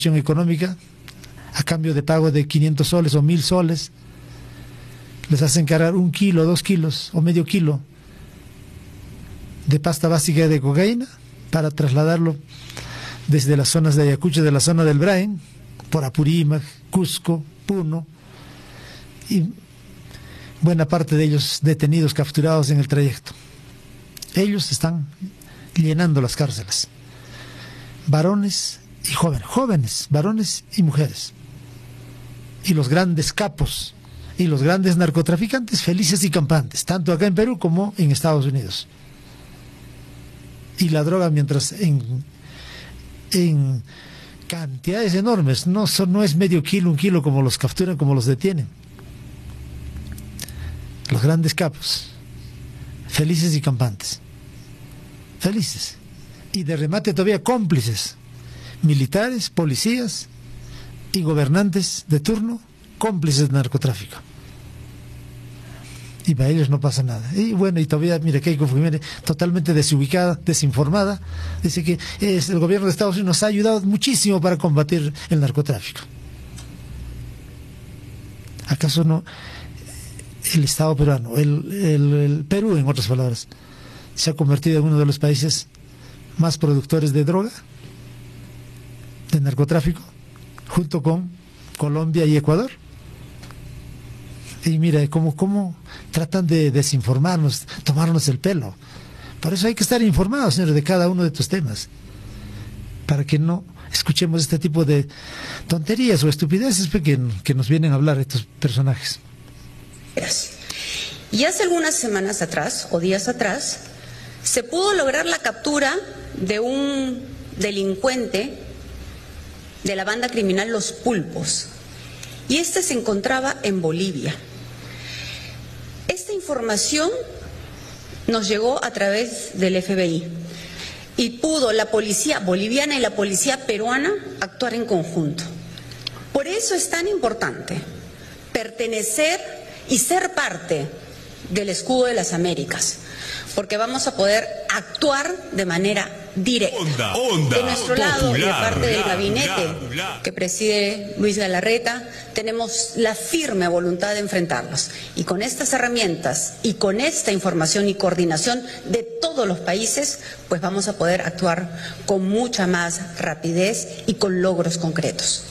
económica a cambio de pago de 500 soles o 1000 soles. Les hacen cargar 1 kilo, 2 kilos o medio kilo de pasta básica de cocaína para trasladarlo desde las zonas de Ayacucho, de la zona del Brain, por Apurímac, Cusco, Puno, y buena parte de ellos detenidos, capturados en el trayecto. Ellos están llenando las cárceles, varones y jóvenes, varones y mujeres, y los grandes capos y los grandes narcotraficantes felices y campantes, tanto acá en Perú como en Estados Unidos. Y la droga, mientras en cantidades enormes, no es medio kilo, 1 kilo, como los capturan, como los detienen. Los grandes capos, felices y campantes, felices, y de remate todavía cómplices, militares, policías y gobernantes de turno, cómplices de narcotráfico. Y para ellos no pasa nada. Y bueno, y todavía, mire, Keiko Fujimori, totalmente desubicada, desinformada, dice que el gobierno de Estados Unidos nos ha ayudado muchísimo para combatir el narcotráfico. ¿Acaso no? El Estado peruano, el Perú, en otras palabras, se ha convertido en uno de los países más productores de droga, de narcotráfico, junto con Colombia y Ecuador. Y mira, cómo tratan de desinformarnos, tomarnos el pelo. Por eso hay que estar informados, señores, de cada uno de estos temas, para que no escuchemos este tipo de tonterías o estupideces que nos vienen a hablar estos personajes. Y hace algunas semanas atrás, o días atrás, se pudo lograr la captura de un delincuente de la banda criminal Los Pulpos, y este se encontraba en Bolivia. Esta información nos llegó a través del FBI y pudo la policía boliviana y la policía peruana actuar en conjunto. Por eso es tan importante pertenecer y ser parte del escudo de las Américas, porque vamos a poder actuar de manera directa. De nuestro lado, y de parte del gabinete que preside Luis Galarreta, tenemos la firme voluntad de enfrentarlos. Y con estas herramientas y con esta información y coordinación de todos los países, pues vamos a poder actuar con mucha más rapidez y con logros concretos.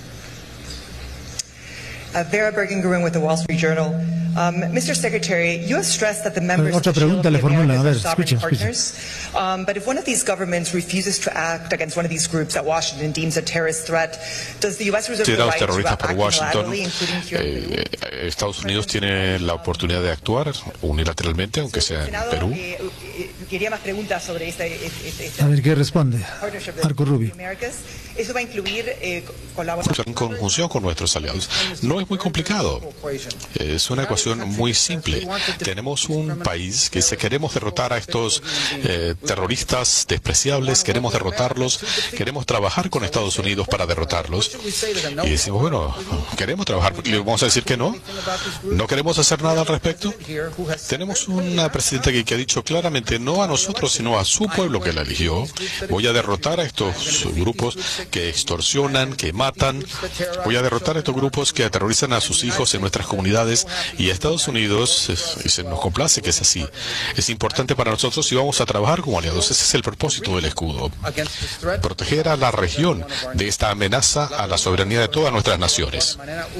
Vera Bergen-Garun with the Wall Street Journal. Mr. Secretary, you have stressed that the members of the Shield of the Americas are sovereign partners. But if one of these governments refuses to act against one of these groups that Washington deems a terrorist threat, does the U.S. reserve the right to act unilaterally, including here? Estados Unidos tiene la oportunidad de actuar unilateralmente, aunque sea en Perú. Quería más preguntas sobre este a ver qué responde Marco Rubio. ¿Eso va a incluir colaboración En conjunción con nuestros aliados. No es muy complicado. Es una ecuación muy simple. Tenemos un país que dice: queremos derrotar a estos terroristas despreciables, queremos derrotarlos, queremos trabajar con Estados Unidos para derrotarlos. Y decimos, bueno, queremos trabajar. ¿Le vamos a decir que no? ¿No queremos hacer nada al respecto? Tenemos una presidenta que ha dicho claramente, no a nosotros, sino a su pueblo que la eligió: voy a derrotar a estos grupos que extorsionan, que matan, voy a derrotar a estos grupos que aterrorizan a sus hijos en nuestras comunidades. Y a Estados Unidos, y se nos complace que es así, es importante para nosotros y vamos a trabajar como aliados. Ese es el propósito del escudo: proteger a la región de esta amenaza a la soberanía de todas nuestras naciones.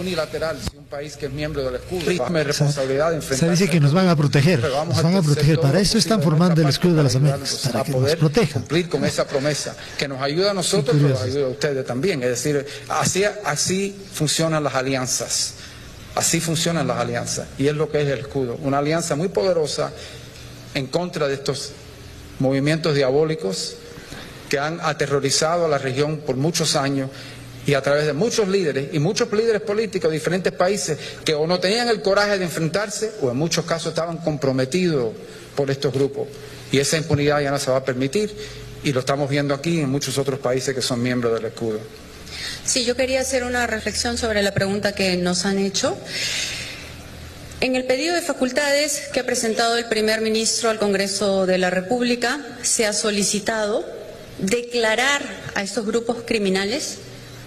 Se dice que nos van a proteger, para eso están formando el escudo de las Américas, para que nos protejan. Cumplir con esa promesa que nos ayuda a nosotros, pero nos ayuda a ustedes también. Es decir, así funcionan las alianzas. Así funcionan las alianzas, y es lo que es el escudo, una alianza muy poderosa en contra de estos movimientos diabólicos que han aterrorizado a la región por muchos años, y a través de muchos líderes políticos de diferentes países que o no tenían el coraje de enfrentarse, o en muchos casos estaban comprometidos por estos grupos, y esa impunidad ya no se va a permitir, y lo estamos viendo aquí y en muchos otros países que son miembros del escudo. Sí, yo quería hacer una reflexión sobre la pregunta que nos han hecho. En el pedido de facultades que ha presentado el primer ministro al Congreso de la República, se ha solicitado declarar a estos grupos criminales